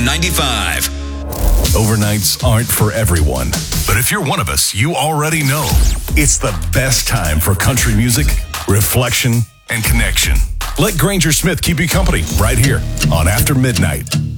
95. Overnights aren't for everyone, but if you're one of us, you already know it's the best time for country music, reflection, and connection. Let Granger Smith keep you company right here on After Midnight.